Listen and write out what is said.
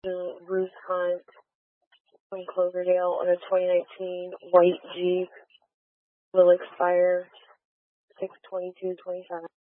Ruth Hunt from Cloverdale on a 2019 white Jeep will expire 6/22/25.